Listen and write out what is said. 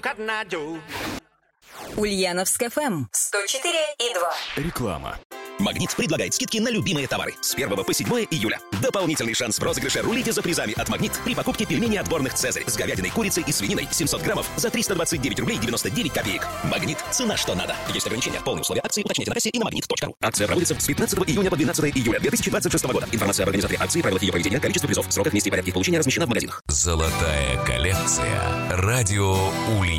Ульяновск ФМ 104,2. Реклама. «Магнит» предлагает скидки на любимые товары с 1 по 7 июля. Дополнительный шанс в розыгрыше «Рулите за призами» от «Магнит» при покупке пельменей отборных «Цезарь» с говядиной, курицей и свининой 700 граммов за 329 рублей 99 копеек. «Магнит» – цена что надо. Есть ограничения. Полные условия акции уточните на кассе и на magnet.ru. Акция проводится с 15 июня по 12 июля 2026 года. Информация об организаторе акции, правилах ее проведения, количестве призов, сроках, месте и порядке их получения размещена в магазинах. Золотая коллекция. Радио Ульяновск.